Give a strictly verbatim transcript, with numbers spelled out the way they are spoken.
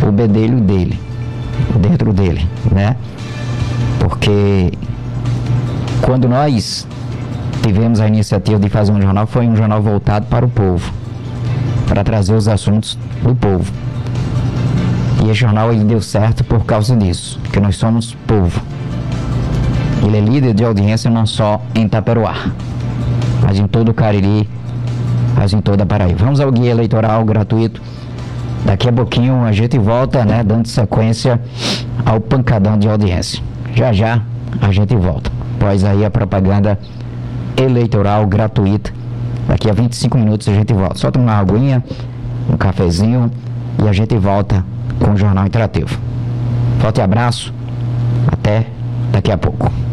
o bedelho dele, dentro dele, né? Porque quando nós tivemos a iniciativa de fazer um jornal, foi um jornal voltado para o povo, para trazer os assuntos do povo. E esse jornal ele deu certo por causa disso, porque nós somos povo. Ele é líder de audiência não só em Taperoá, mas em todo o Cariri, mas em toda a Paraíba. Vamos ao guia eleitoral gratuito. Daqui a pouquinho a gente volta, né, dando sequência ao pancadão de audiência. Já já a gente volta. Após aí a propaganda eleitoral gratuita. Daqui a vinte e cinco minutos a gente volta. Só tomar uma aguinha, um cafezinho e a gente volta com o Jornal Interativo. Forte abraço. Até daqui a pouco.